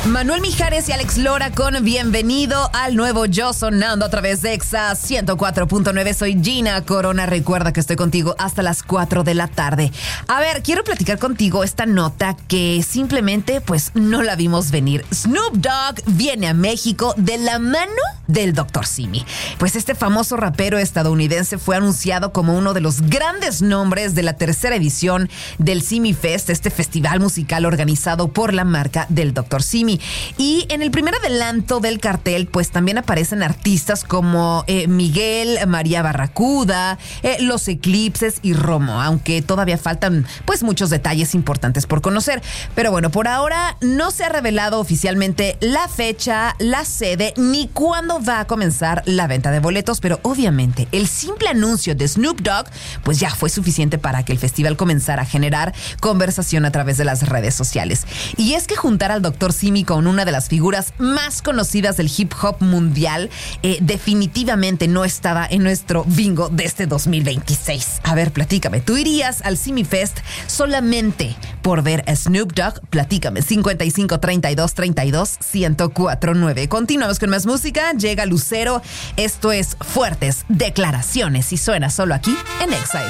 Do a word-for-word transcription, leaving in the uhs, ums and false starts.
Manuel Mijares y Alex Lora con Bienvenido al Nuevo Yo, sonando a través de Exa ciento cuatro punto nueve. Soy Gina Corona. Recuerda que estoy contigo hasta las cuatro de la tarde. A ver, quiero platicar contigo esta nota que simplemente pues no la vimos venir. Snoop Dogg viene a México de la mano del doctor Simi. Pues este famoso rapero estadounidense fue anunciado como uno de los grandes nombres de la tercera edición del Simi Fest, este festival musical organizado por la marca del doctor Simi. Y en el primer adelanto del cartel, pues también aparecen artistas como eh, Miguel, María Barracuda, eh, Los Eclipses y Romo, aunque todavía faltan pues muchos detalles importantes por conocer. Pero bueno, por ahora no se ha revelado oficialmente la fecha, la sede, ni cuándo va a comenzar la venta de boletos, pero obviamente el simple anuncio de Snoop Dogg pues ya fue suficiente para que el festival comenzara a generar conversación a través de las redes sociales. Y es que juntar al doctor Simi con una de las figuras más conocidas del hip hop mundial eh, definitivamente no estaba en nuestro bingo de este dos mil veintiséis. A ver, platícame, ¿tú irías al Simi Fest solamente por ver a Snoop Dogg? Platícame, cincuenta y cinco, treinta y dos, treinta y dos, ciento cuatro nueve. Continuamos con más música, llega Lucero, esto es Fuertes Declaraciones y suena solo aquí en Exa.